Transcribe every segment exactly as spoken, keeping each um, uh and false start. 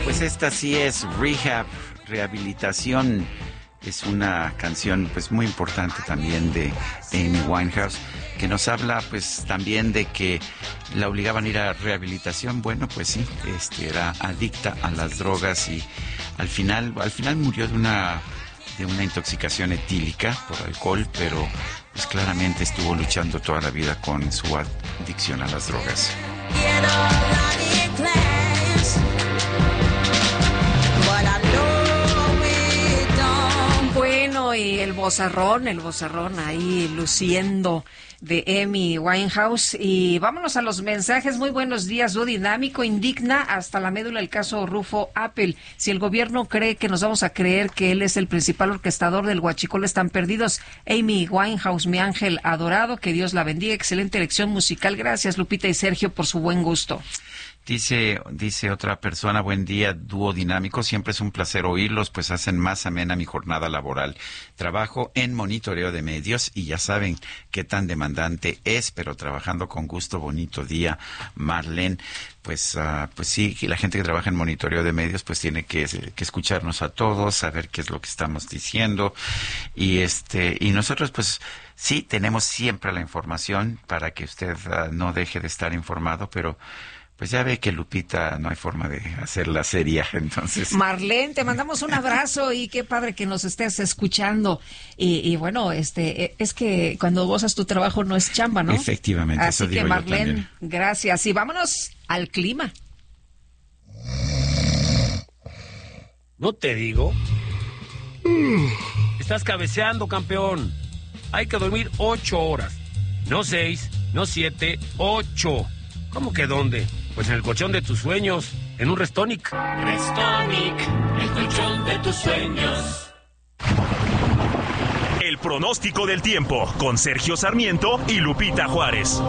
Pues esta sí es Rehab, Rehabilitación. Es una canción pues muy importante también de Amy Winehouse, que nos habla pues también de que la obligaban a ir a rehabilitación. Bueno, pues sí, este era adicta a las drogas y al final, al final murió de una de una intoxicación etílica por alcohol, pero pues claramente estuvo luchando toda la vida con su adicción a las drogas. Bueno, y el vozarrón, el vozarrón ahí luciendo de Amy Winehouse. Y vámonos a los mensajes. Muy buenos días. Dúo dinámico, indigna hasta la médula el caso Rufo Appel. Si el gobierno cree que nos vamos a creer que él es el principal orquestador del huachicol, están perdidos. Amy Winehouse, mi ángel adorado, que Dios la bendiga. Excelente elección musical. Gracias, Lupita y Sergio, por su buen gusto. Dice, dice otra persona, buen día, dúo dinámico, siempre es un placer oírlos, pues hacen más amena mi jornada laboral. Trabajo en monitoreo de medios y ya saben qué tan demandante es, pero trabajando con gusto. Bonito día, Marlene. Pues, uh, pues sí, la gente que trabaja en monitoreo de medios pues tiene que, que escucharnos a todos, saber qué es lo que estamos diciendo y este y nosotros pues sí tenemos siempre la información para que usted uh, no deje de estar informado, pero pues ya ve que Lupita no hay forma de hacerla seria, entonces... Marlene, te mandamos un abrazo y qué padre que nos estés escuchando. Y, y bueno, este es que cuando gozas tu trabajo no es chamba, ¿no? Efectivamente, así eso que digo Marlene, gracias. Y vámonos al clima. ¿No te digo? Mm, estás cabeceando, campeón. Hay que dormir ocho horas. No seis, no siete, ocho. ¿Cómo que dónde? Pues en el colchón de tus sueños, en un Restonic. Restonic, el colchón de tus sueños. El pronóstico del tiempo con Sergio Sarmiento y Lupita Juárez.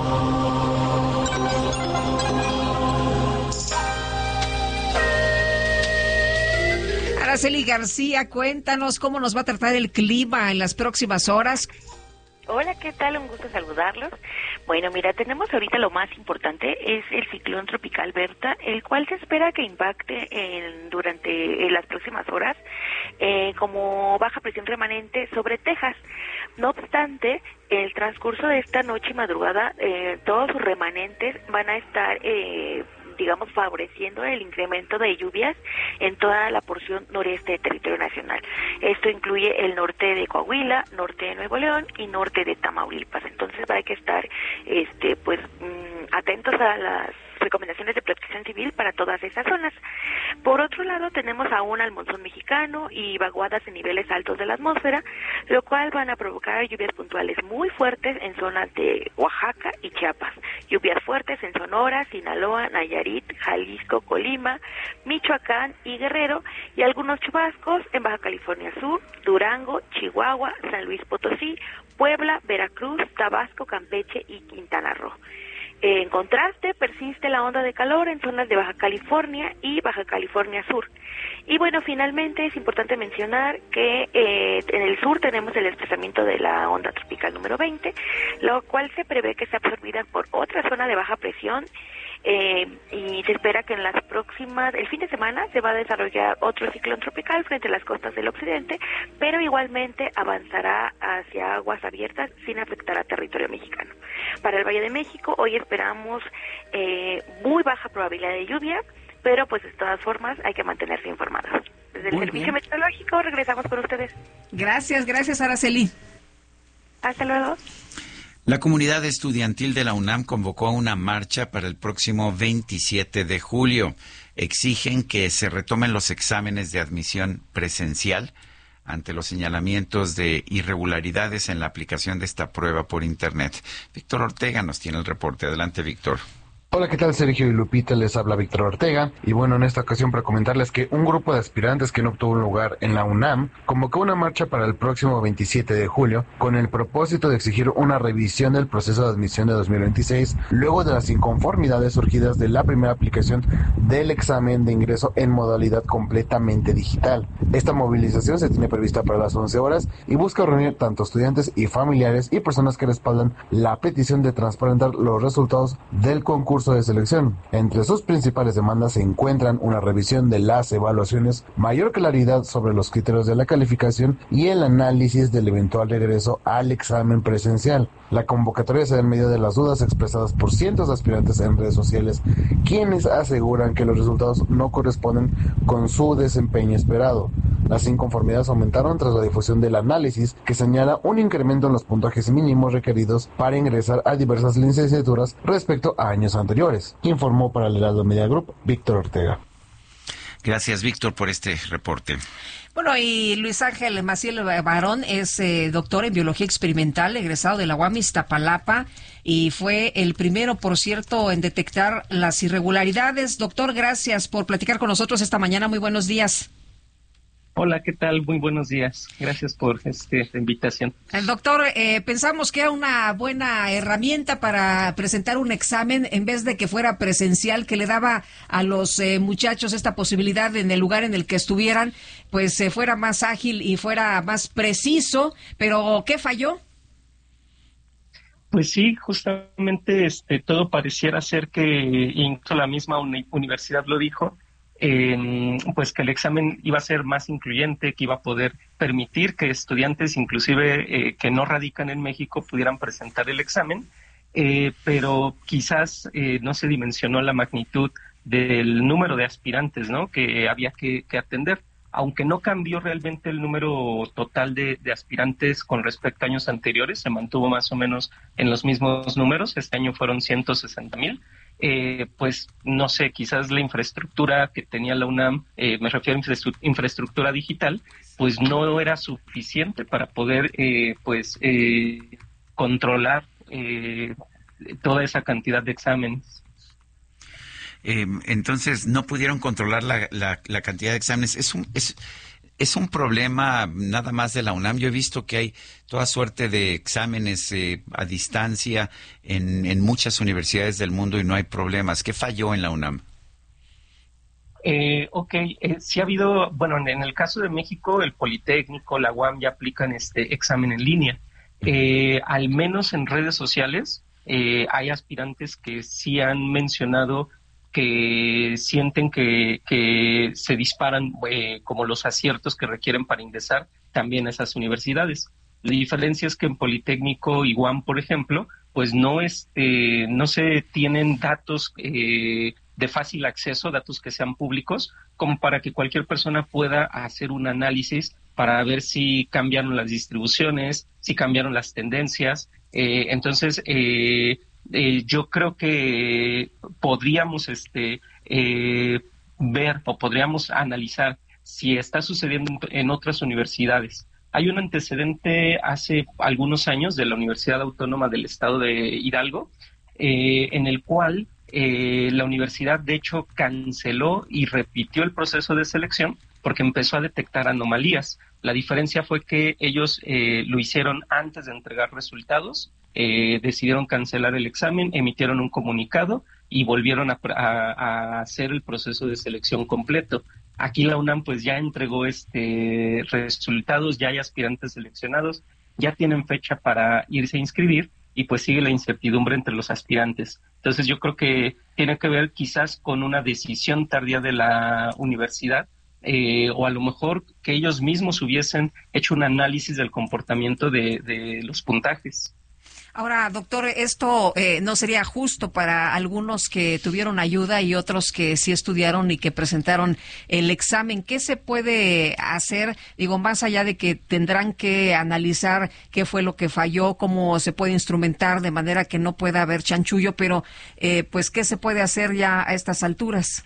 Araceli García, cuéntanos cómo nos va a tratar el clima en las próximas horas. Hola, ¿qué tal? Un gusto saludarlos. Bueno, mira, tenemos ahorita lo más importante, es el ciclón tropical Berta, el cual se espera que impacte en, durante en las próximas horas eh, como baja presión remanente sobre Texas. No obstante, el transcurso de esta noche y madrugada, eh, todos sus remanentes van a estar... Eh, digamos, favoreciendo el incremento de lluvias en toda la porción noreste del territorio nacional. Esto incluye el norte de Coahuila, norte de Nuevo León y norte de Tamaulipas. Entonces hay que estar, este, pues, mmm, atentos a las recomendaciones de protección civil para todas esas zonas. Por otro lado, tenemos aún al monzón mexicano y vaguadas en niveles altos de la atmósfera, lo cual van a provocar lluvias puntuales muy fuertes en zonas de Oaxaca y Chiapas, lluvias fuertes en Sonora, Sinaloa, Nayarit, Jalisco, Colima, Michoacán y Guerrero, y algunos chubascos en Baja California Sur, Durango, Chihuahua, San Luis Potosí, Puebla, Veracruz, Tabasco, Campeche y Quintana Roo. En contraste, persiste la onda de calor en zonas de Baja California y Baja California Sur. Y bueno, finalmente es importante mencionar que eh, en el sur tenemos el desplazamiento de la onda tropical número veinte, lo cual se prevé que sea absorbida por otra zona de baja presión. Eh, y se espera que en las próximas, el fin de semana se va a desarrollar otro ciclón tropical frente a las costas del occidente, pero igualmente avanzará hacia aguas abiertas sin afectar a territorio mexicano. Para el Valle de México hoy esperamos eh, muy baja probabilidad de lluvia, pero pues de todas formas hay que mantenerse informados. Desde el Muy Servicio bien. Meteorológico regresamos con ustedes. Gracias, gracias Araceli. Hasta luego. La comunidad estudiantil de la UNAM convocó una marcha para el próximo veintisiete de julio. Exigen que se retomen los exámenes de admisión presencial ante los señalamientos de irregularidades en la aplicación de esta prueba por Internet. Víctor Ortega nos tiene el reporte. Adelante, Víctor. Hola, ¿qué tal? Sergio y Lupita, les habla Víctor Ortega. Y bueno, en esta ocasión para comentarles que un grupo de aspirantes que no obtuvo un lugar en la UNAM convocó una marcha para el próximo veintisiete de julio con el propósito de exigir una revisión del proceso de admisión de dos mil veintiséis luego de las inconformidades surgidas de la primera aplicación del examen de ingreso en modalidad completamente digital. Esta movilización se tiene prevista para las once horas y busca reunir tanto estudiantes y familiares y personas que respaldan la petición de transparentar los resultados del concurso curso de selección. Entre sus principales demandas se encuentran una revisión de las evaluaciones, mayor claridad sobre los criterios de la calificación y el análisis del eventual regreso al examen presencial. La convocatoria se da en medio de las dudas expresadas por cientos de aspirantes en redes sociales, quienes aseguran que los resultados no corresponden con su desempeño esperado. Las inconformidades aumentaron tras la difusión del análisis que señala un incremento en los puntajes mínimos requeridos para ingresar a diversas licenciaturas respecto a años anteriores. Informó para el Heraldo Media Group, Víctor Ortega. Gracias, Víctor, por este reporte. Bueno, y Luis Ángel Maciel Barón es eh, doctor en biología experimental, egresado de la U A M Iztapalapa, y fue el primero, por cierto, en detectar las irregularidades. Doctor, gracias por platicar con nosotros esta mañana. Muy buenos días. Hola, ¿qué tal? Muy buenos días. Gracias por este, esta invitación. El doctor, eh, pensamos que era una buena herramienta para presentar un examen en vez de que fuera presencial, que le daba a los eh, muchachos esta posibilidad en el lugar en el que estuvieran, pues eh, fuera más ágil y fuera más preciso. Pero, ¿qué falló? Pues sí, justamente este, todo pareciera ser que, incluso la misma uni- universidad lo dijo, Eh, pues que el examen iba a ser más incluyente, que iba a poder permitir que estudiantes, inclusive eh, que no radican en México, pudieran presentar el examen, eh, pero quizás eh, no se dimensionó la magnitud del número de aspirantes, ¿no?, que había que, que atender. Aunque no cambió realmente el número total de, de aspirantes con respecto a años anteriores, se mantuvo más o menos en los mismos números. Este año fueron ciento sesenta mil. Eh, pues no sé, quizás la infraestructura que tenía la UNAM, eh, me refiero a infra- infraestructura digital, pues no era suficiente para poder eh, pues eh, controlar eh, toda esa cantidad de exámenes. Eh, entonces, no pudieron controlar la, la, la cantidad de exámenes. Es un, es, es un problema nada más de la UNAM. Yo he visto que hay toda suerte de exámenes eh, a distancia en, en muchas universidades del mundo y no hay problemas. ¿Qué falló en la UNAM? Eh, ok, eh, sí ha habido, bueno, en, en el caso de México, el Politécnico, la U A M ya aplican este examen en línea. Eh, al menos en redes sociales eh, hay aspirantes que sí han mencionado que sienten que, que se disparan eh, como los aciertos que requieren para ingresar también a esas universidades. La diferencia es que en Politécnico y U A M, por ejemplo, pues no, este, no se tienen datos eh, de fácil acceso, datos que sean públicos, como para que cualquier persona pueda hacer un análisis para ver si cambiaron las distribuciones, si cambiaron las tendencias. Eh, entonces, eh, Eh, yo creo que podríamos este, eh, ver o podríamos analizar si está sucediendo en otras universidades. Hay un antecedente hace algunos años de la Universidad Autónoma del Estado de Hidalgo, eh, en el cual eh, la universidad de hecho canceló y repitió el proceso de selección porque empezó a detectar anomalías. La diferencia fue que ellos eh, lo hicieron antes de entregar resultados. Eh, decidieron cancelar el examen, emitieron un comunicado y volvieron a, a, a hacer el proceso de selección completo. Aquí la UNAM pues ya entregó este resultados, ya hay aspirantes seleccionados, ya tienen fecha para irse a inscribir y pues sigue la incertidumbre entre los aspirantes. Entonces yo creo que tiene que ver quizás con una decisión tardía de la universidad, eh, o a lo mejor que ellos mismos hubiesen hecho un análisis del comportamiento de, de los puntajes. Ahora, doctor, esto eh, no sería justo para algunos que tuvieron ayuda y otros que sí estudiaron y que presentaron el examen. ¿Qué se puede hacer? Digo, más allá de que tendrán que analizar qué fue lo que falló, cómo se puede instrumentar de manera que no pueda haber chanchullo, pero eh, pues, ¿qué se puede hacer ya a estas alturas?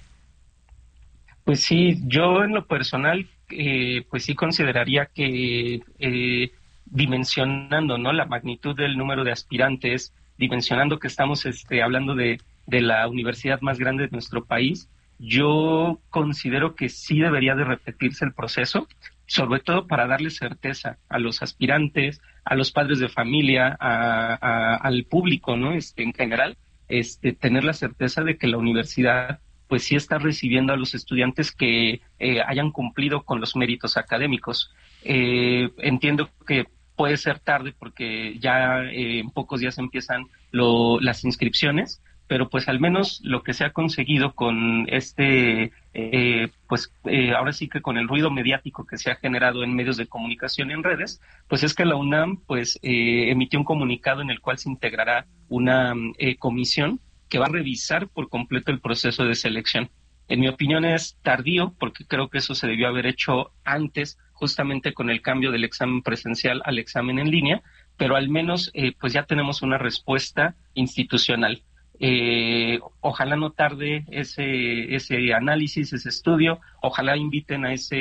Pues sí, yo en lo personal, eh, pues sí consideraría que eh, dimensionando, ¿no?, la magnitud del número de aspirantes, dimensionando que estamos este, hablando de, de la universidad más grande de nuestro país, yo considero que sí debería de repetirse el proceso, sobre todo para darle certeza a los aspirantes, a los padres de familia, a, a, al público, ¿no?, este, en general, este, tener la certeza de que la universidad pues sí está recibiendo a los estudiantes que eh, hayan cumplido con los méritos académicos. Eh, entiendo que puede ser tarde porque ya eh, en pocos días empiezan lo, las inscripciones, pero pues al menos lo que se ha conseguido con este, eh, pues eh, ahora sí que con el ruido mediático que se ha generado en medios de comunicación y en redes, pues es que la UNAM pues eh, emitió un comunicado en el cual se integrará una eh, comisión que va a revisar por completo el proceso de selección. En mi opinión es tardío, porque creo que eso se debió haber hecho antes, justamente con el cambio del examen presencial al examen en línea, pero al menos eh, pues ya tenemos una respuesta institucional. Eh, ojalá no tarde ese ese análisis, ese estudio, ojalá inviten a ese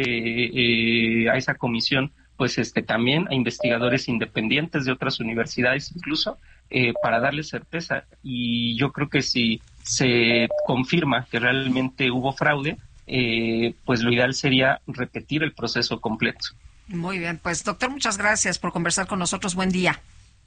eh, a esa comisión pues este también a investigadores independientes de otras universidades incluso, eh, para darle certeza. Y yo creo que si se confirma que realmente hubo fraude, eh, pues lo ideal sería repetir el proceso completo. Muy bien, pues doctor, muchas gracias por conversar con nosotros. Buen día.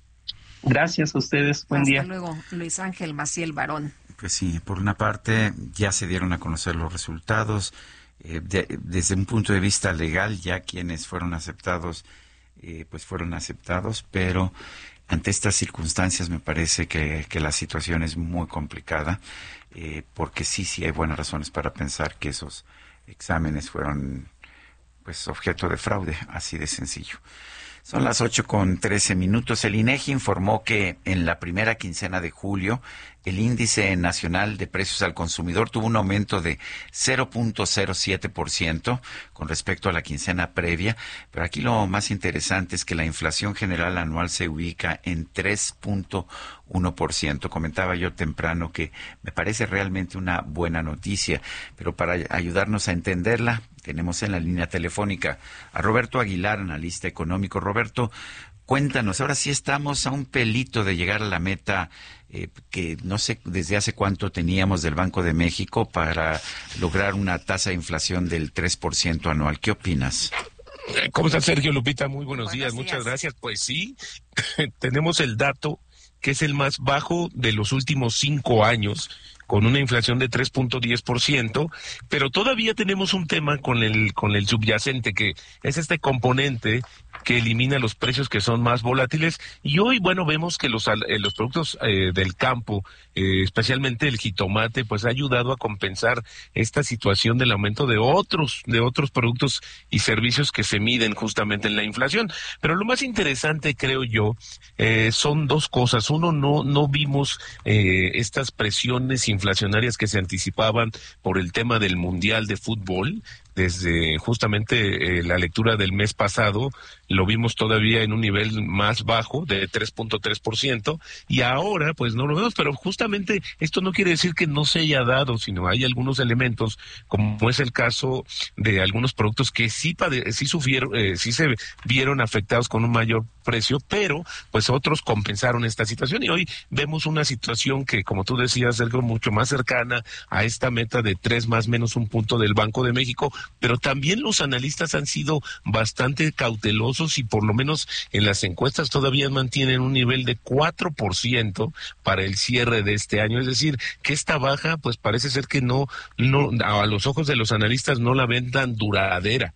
Gracias a ustedes, buen Hasta día. Hasta luego, Luis Ángel Maciel Barón. Pues sí, por una parte ya se dieron a conocer los resultados. Eh, de, desde un punto de vista legal, ya quienes fueron aceptados, eh, pues fueron aceptados, pero ante estas circunstancias me parece que, que la situación es muy complicada, eh, porque sí, sí hay buenas razones para pensar que esos exámenes fueron pues objeto de fraude, así de sencillo. Son las ocho con trece minutos. El INEGI informó que en la primera quincena de julio el índice nacional de precios al consumidor tuvo un aumento de cero punto cero siete por ciento con respecto a la quincena previa, pero aquí lo más interesante es que la inflación general anual se ubica en tres punto uno por ciento. Comentaba yo temprano que me parece realmente una buena noticia, pero para ayudarnos a entenderla, tenemos en la línea telefónica a Roberto Aguilar, analista económico. Roberto, cuéntanos, ahora sí estamos a un pelito de llegar a la meta eh, que no sé desde hace cuánto teníamos del Banco de México para lograr una tasa de inflación del tres por ciento anual. ¿Qué opinas? ¿Cómo está, Sergio, Lupita? Muy buenos, buenos días, días, muchas gracias. Pues sí, tenemos el dato que es el más bajo de los últimos cinco años, con una inflación de tres punto diez por ciento, pero todavía tenemos un tema con el con el subyacente, que es este componente que elimina los precios que son más volátiles, y hoy, bueno, vemos que los, eh, los productos eh, del campo, eh, especialmente el jitomate, pues ha ayudado a compensar esta situación del aumento de otros, de otros productos y servicios que se miden justamente en la inflación. Pero lo más interesante, creo yo, eh, son dos cosas. Uno, no, no vimos eh, estas presiones inflacionarias que se anticipaban por el tema del Mundial de Fútbol. Desde justamente eh, la lectura del mes pasado, lo vimos todavía en un nivel más bajo de tres punto tres por ciento, y ahora pues no lo vemos, pero justamente esto no quiere decir que no se haya dado, sino hay algunos elementos, como es el caso de algunos productos que sí, pade- sí sufrieron, eh, sí se vieron afectados con un mayor precio, pero pues otros compensaron esta situación, y hoy vemos una situación que, como tú decías, algo mucho más cercana a esta meta de tres más menos un punto del Banco de México. Pero también los analistas han sido bastante cautelosos y por lo menos en las encuestas todavía mantienen un nivel de cuatro por ciento para el cierre de este año. Es decir, que esta baja pues parece ser que no, no a los ojos de los analistas no la ven tan duradera.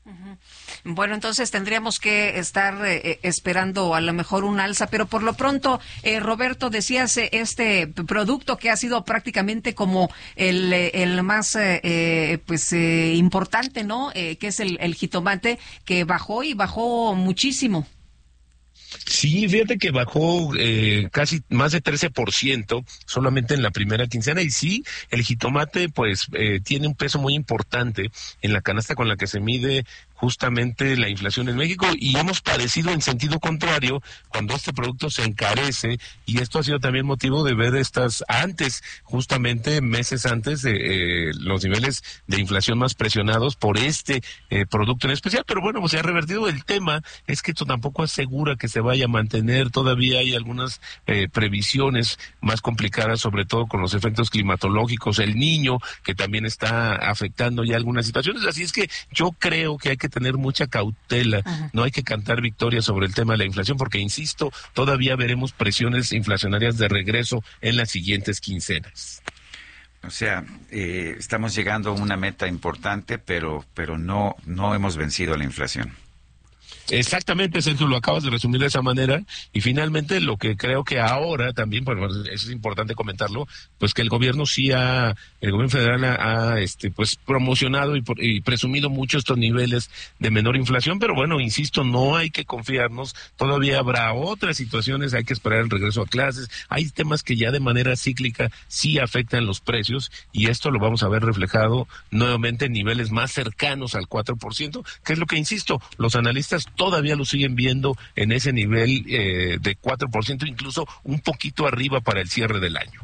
Bueno, entonces tendríamos que estar eh, esperando a lo mejor un alza, pero por lo pronto, eh, Roberto, decías eh, este producto que ha sido prácticamente como el, el más eh, pues eh, importante, ¿no? Eh, que es el, el jitomate, que bajó y bajó muchísimo. Sí, fíjate que bajó eh, casi más de trece por ciento solamente en la primera quincena, y sí, el jitomate pues eh, tiene un peso muy importante en la canasta con la que se mide justamente la inflación en México, y hemos padecido en sentido contrario cuando este producto se encarece, y esto ha sido también motivo de ver estas antes, justamente meses antes de eh, los niveles de inflación más presionados por este eh, producto en especial. Pero bueno, pues se ha revertido. El tema es que esto tampoco asegura que se vaya a mantener. Todavía hay algunas eh, previsiones más complicadas, sobre todo con los efectos climatológicos, el Niño, que también está afectando ya algunas situaciones. Así es que yo creo que hay que tener mucha cautela. Ajá. No hay que cantar victoria sobre el tema de la inflación, porque, insisto, todavía veremos presiones inflacionarias de regreso en las siguientes quincenas. O sea, eh, estamos llegando a una meta importante, pero pero no no hemos vencido la inflación. Exactamente, Sergio, lo acabas de resumir de esa manera. Y finalmente, lo que creo que ahora también, pues eso es importante comentarlo, pues que el gobierno sí ha, el gobierno federal ha, ha este, pues promocionado y, y presumido mucho estos niveles de menor inflación, pero bueno, insisto, no hay que confiarnos, todavía habrá otras situaciones, hay que esperar el regreso a clases, hay temas que ya de manera cíclica sí afectan los precios, y esto lo vamos a ver reflejado nuevamente en niveles más cercanos al cuatro por ciento, que es lo que, insisto, los analistas todavía lo siguen viendo en ese nivel eh, de cuatro por ciento, incluso un poquito arriba para el cierre del año.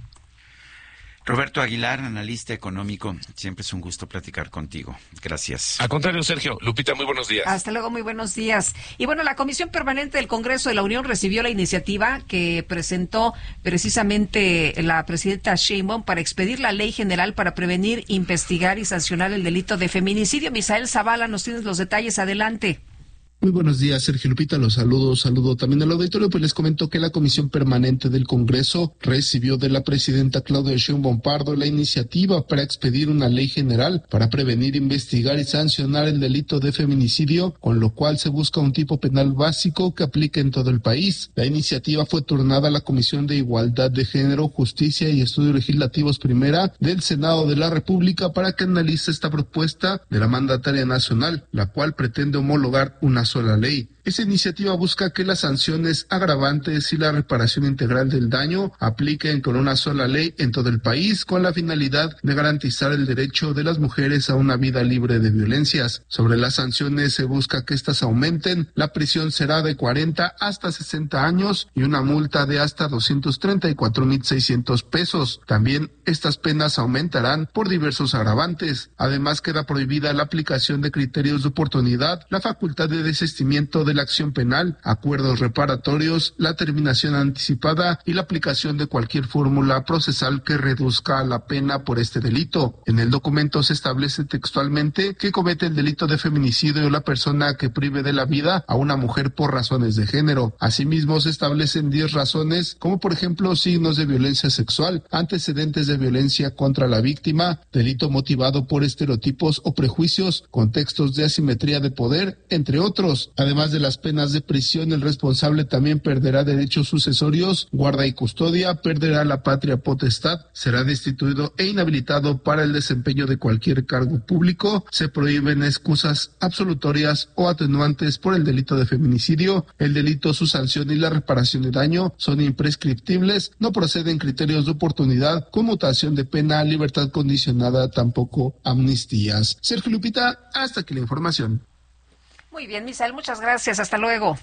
Roberto Aguilar, analista económico, siempre es un gusto platicar contigo. Gracias. Al contrario, Sergio. Lupita, muy buenos días. Hasta luego, muy buenos días. Y bueno, la Comisión Permanente del Congreso de la Unión recibió la iniciativa que presentó precisamente la presidenta Sheinbaum para expedir la Ley General para prevenir, investigar y sancionar el delito de feminicidio. Misael Zavala, nos tienes los detalles. Adelante. Muy buenos días, Sergio Lupita, los saludo, saludo también al auditorio, pues les comento que la Comisión Permanente del Congreso recibió de la presidenta Claudia Sheinbaum Pardo la iniciativa para expedir una ley general para prevenir, investigar y sancionar el delito de feminicidio, con lo cual se busca un tipo penal básico que aplique en todo el país. La iniciativa fue turnada a la Comisión de Igualdad de Género, Justicia y Estudios Legislativos Primera del Senado de la República para que analice esta propuesta de la mandataria nacional, la cual pretende homologar una sola ley. Esa iniciativa busca que las sanciones agravantes y la reparación integral del daño apliquen con una sola ley en todo el país, con la finalidad de garantizar el derecho de las mujeres a una vida libre de violencias. Sobre las sanciones se busca que éstas aumenten. La prisión será de cuarenta hasta sesenta años y una multa de hasta doscientos treinta y cuatro mil seiscientos pesos. También estas penas aumentarán por diversos agravantes. Además, queda prohibida la aplicación de criterios de oportunidad, la facultad de desistimiento de la acción penal, acuerdos reparatorios, la terminación anticipada y la aplicación de cualquier fórmula procesal que reduzca la pena por este delito. En el documento se establece textualmente que comete el delito de feminicidio la persona que prive de la vida a una mujer por razones de género. Asimismo, se establecen diez razones, como por ejemplo signos de violencia sexual, antecedentes de violencia contra la víctima, delito motivado por estereotipos o prejuicios, contextos de asimetría de poder, entre otros. Además de las penas de prisión, el responsable también perderá derechos sucesorios, guarda y custodia, perderá la patria potestad, será destituido e inhabilitado para el desempeño de cualquier cargo público, se prohíben excusas absolutorias o atenuantes por el delito de feminicidio, el delito, su sanción y la reparación de daño son imprescriptibles, no proceden criterios de oportunidad, conmutación de pena, libertad condicionada, tampoco amnistías. Sergio Lupita, hasta aquí la información. Muy bien, Misael, muchas gracias. Hasta luego.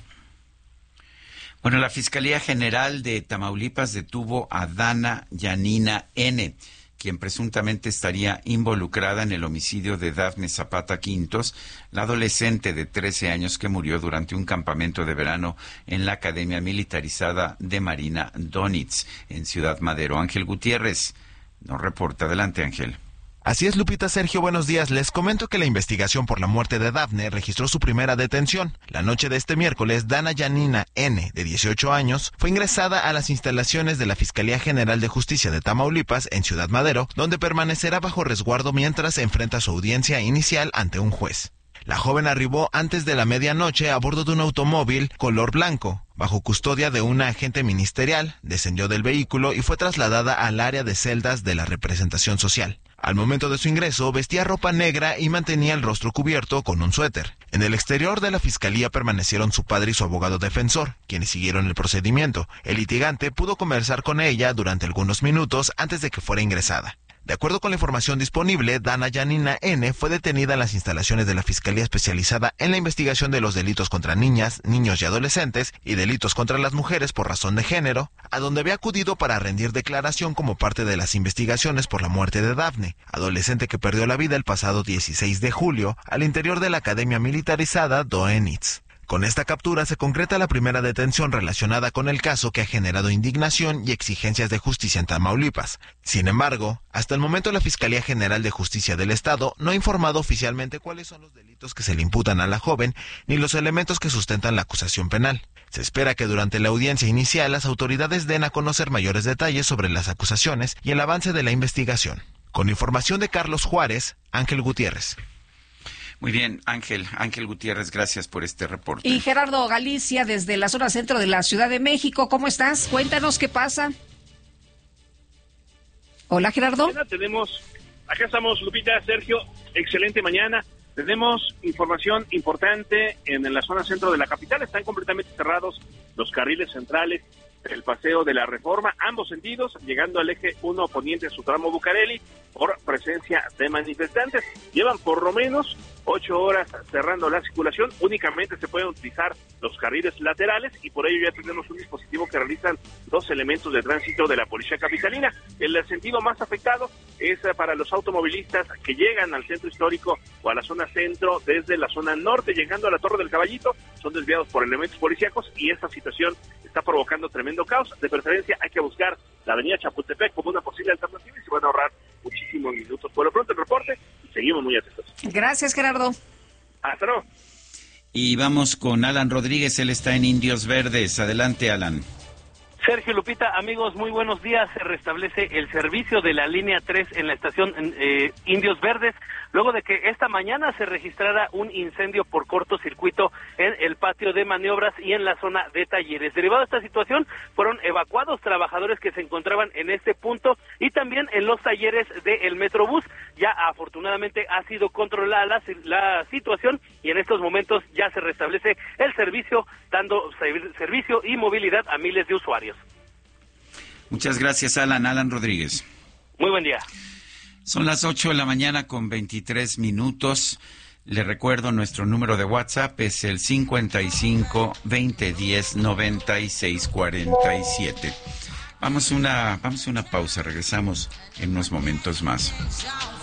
Bueno, la Fiscalía General de Tamaulipas detuvo a Dana Yanina N., quien presuntamente estaría involucrada en el homicidio de Dafne Zapata Quintos, la adolescente de trece años que murió durante un campamento de verano en la Academia Militarizada de Marina Donitz, en Ciudad Madero. Ángel Gutiérrez nos reporta. Adelante, Ángel. Así es, Lupita, Sergio, buenos días. Les comento que la investigación por la muerte de Dafne registró su primera detención. La noche de este miércoles, Dana Yanina N., de dieciocho años, fue ingresada a las instalaciones de la Fiscalía General de Justicia de Tamaulipas, en Ciudad Madero, donde permanecerá bajo resguardo mientras enfrenta su audiencia inicial ante un juez. La joven arribó antes de la medianoche a bordo de un automóvil color blanco. Bajo custodia de una agente ministerial, descendió del vehículo y fue trasladada al área de celdas de la representación social. Al momento de su ingreso, vestía ropa negra y mantenía el rostro cubierto con un suéter. En el exterior de la fiscalía permanecieron su padre y su abogado defensor, quienes siguieron el procedimiento. El litigante pudo conversar con ella durante algunos minutos antes de que fuera ingresada. De acuerdo con la información disponible, Dana Yanina N. fue detenida en las instalaciones de la Fiscalía Especializada en la Investigación de los Delitos contra Niñas, Niños y Adolescentes y Delitos contra las Mujeres por razón de género, a donde había acudido para rendir declaración como parte de las investigaciones por la muerte de Dafne, adolescente que perdió la vida el pasado dieciséis de julio al interior de la Academia Militarizada Donitz. Con esta captura se concreta la primera detención relacionada con el caso que ha generado indignación y exigencias de justicia en Tamaulipas. Sin embargo, hasta el momento la Fiscalía General de Justicia del Estado no ha informado oficialmente cuáles son los delitos que se le imputan a la joven ni los elementos que sustentan la acusación penal. Se espera que durante la audiencia inicial las autoridades den a conocer mayores detalles sobre las acusaciones y el avance de la investigación. Con información de Carlos Juárez, Ángel Gutiérrez. Muy bien, Ángel, Ángel Gutiérrez, gracias por este reporte. Y Gerardo Galicia, desde la zona centro de la Ciudad de México, ¿cómo estás? Cuéntanos qué pasa. Hola, Gerardo. Mañana tenemos, acá estamos, Lupita, Sergio, excelente mañana. Tenemos información importante en la zona centro de la capital. Están completamente cerrados los carriles centrales del Paseo de la Reforma, ambos sentidos, llegando al eje uno poniente en su tramo Bucareli, por presencia de manifestantes. Llevan por lo menos ocho horas cerrando la circulación. Únicamente se pueden utilizar los carriles laterales y por ello ya tenemos un dispositivo que realizan dos elementos de tránsito de la Policía Capitalina. El sentido más afectado es para los automovilistas que llegan al centro histórico o a la zona centro desde la zona norte, llegando a la Torre del Caballito, son desviados por elementos policíacos y esta situación está provocando tremendo caos. De preferencia hay que buscar la avenida Chapultepec como una posible alternativa y se van a ahorrar muchísimos minutos. Por lo pronto el reporte y seguimos muy atentos. Gracias, Gerardo. Hasta luego. Y vamos con Alan Rodríguez, él está en Indios Verdes. Adelante, Alan. Sergio, Lupita, amigos, muy buenos días. Se restablece el servicio de la línea tres en la estación eh, Indios Verdes, luego de que esta mañana se registrara un incendio por cortocircuito en el patio de maniobras y en la zona de talleres. Derivado de esta situación, fueron evacuados trabajadores que se encontraban en este punto y también en los talleres del Metrobús. Ya afortunadamente ha sido controlada la, la situación y en estos momentos ya se restablece el servicio, dando servicio y movilidad a miles de usuarios. Muchas gracias, Alan. Alan Rodríguez. Muy buen día. Son las ocho de la mañana con veintitrés minutos. Le recuerdo, nuestro número de WhatsApp es el cincuenta y cinco, veinte diez, noventa y seis cuarenta y siete. Vamos a una, vamos a una pausa. Regresamos en unos momentos más.